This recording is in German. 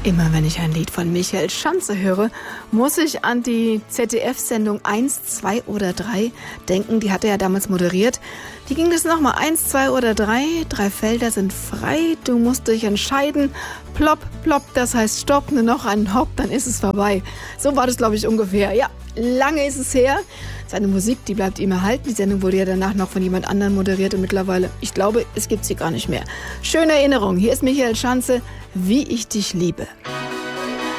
Immer wenn ich ein Lied von Michael Schanze höre, muss ich an die ZDF-Sendung 1, 2 oder 3 denken. Die hat er ja damals moderiert. Wie ging das nochmal? 1, 2 oder 3? 3 Felder sind frei. Du musst dich entscheiden. Plopp, plopp, das heißt Stopp. Nur noch ein Hopp, dann ist es vorbei. So war das, glaube ich, ungefähr. Ja, lange ist es her. Seine Musik, die bleibt ihm erhalten. Die Sendung wurde ja danach noch von jemand anderem moderiert und mittlerweile, ich glaube, es gibt sie gar nicht mehr. Schöne Erinnerung. Hier ist Michael Schanze, Wie ich dich liebe.